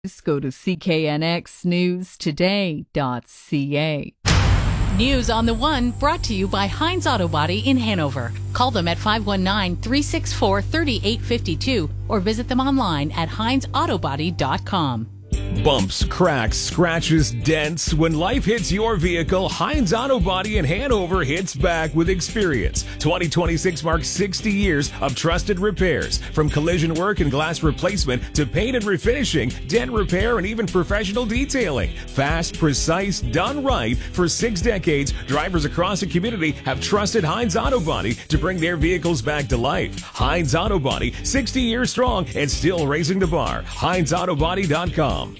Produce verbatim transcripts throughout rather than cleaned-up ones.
Go to C K N X news today dot C A. News on the One brought to you by Heinz Auto Body in Hanover. Call them at five one nine, three six four, three eight five two or visit them online at heinz auto body dot com. Bumps, cracks, scratches, dents. When life hits your vehicle, Heinz Auto Body in Hanover hits back with experience. twenty twenty-six marks sixty years of trusted repairs. From collision work and glass replacement to paint and refinishing, dent repair, and even professional detailing. Fast, precise, done right. For six decades, drivers across the community have trusted Heinz Auto Body to bring their vehicles back to life. Heinz Auto Body, sixty years strong and still raising the bar. heinz auto body dot com.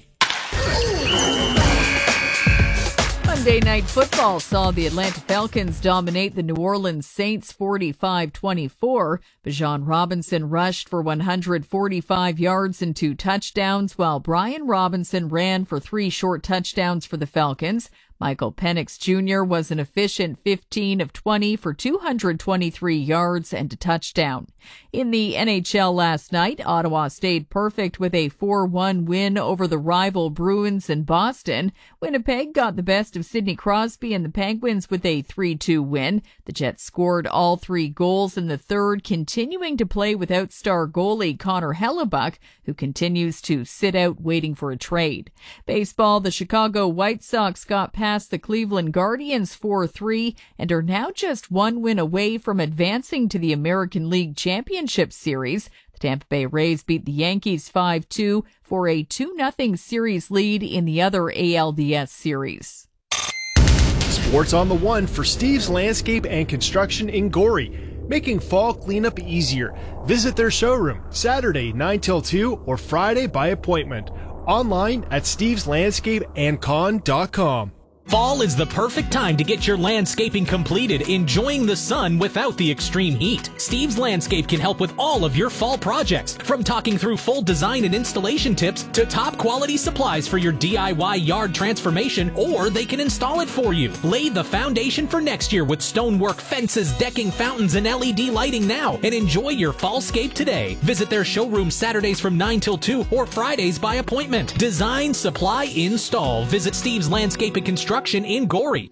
Monday Night Football saw the Atlanta Falcons dominate the New Orleans Saints forty-five twenty-four. Bijan Robinson rushed for one hundred forty-five yards and two touchdowns, while Brian Robinson ran for three short touchdowns for the Falcons. Michael Penix Junior was an efficient fifteen of twenty for two hundred twenty-three yards and a touchdown. In the N H L last night, Ottawa stayed perfect with a four one win over the rival Bruins in Boston. Winnipeg got the best of Sidney Crosby and the Penguins with a three two win. The Jets scored all three goals in the third, continuing to play without star goalie Connor Hellebuck, who continues to sit out waiting for a trade. Baseball, the Chicago White Sox got past the Cleveland Guardians four three and are now just one win away from advancing to the American League Championship Series. The Tampa Bay Rays beat the Yankees five two for a two nothing series lead in the other A L D S series. Sports on the One for Steve's Landscape and Construction in Gorey, making fall cleanup easier. Visit their showroom Saturday nine till two or Friday by appointment. Online at steves landscape and con dot com. Fall is the perfect time to get your landscaping completed, enjoying the sun without the extreme heat. Steve's Landscape can help with all of your fall projects, from talking through full design and installation tips to top quality supplies for your D I Y yard transformation, or they can install it for you. Lay the foundation for next year with stonework, fences, decking, fountains, and L E D lighting now, and enjoy your fallscape today. Visit their showroom Saturdays from nine till two or Fridays by appointment. Design, supply, install. Visit Steve's Landscape and Construction in Gorey.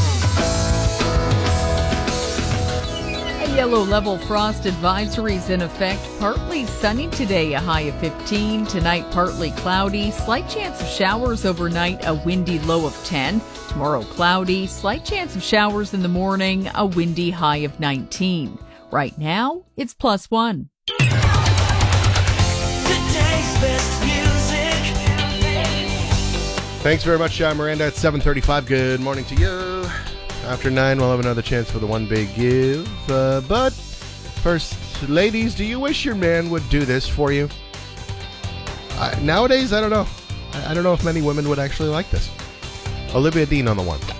A yellow level frost advisories in effect. Partly sunny today, a high of fifteen. Tonight, partly cloudy. Slight chance of showers overnight, a windy low of ten. Tomorrow, cloudy. Slight chance of showers in the morning, a windy high of nineteen. Right now, it's plus one. Thanks very much, uh, Miranda. At seven thirty-five. Good morning to you. After nine, we'll have another chance for the one big give. Uh, but first, ladies, do you wish your man would do this for you? Uh, nowadays, I don't know. I, I don't know if many women would actually like this. Olivia Dean on the one.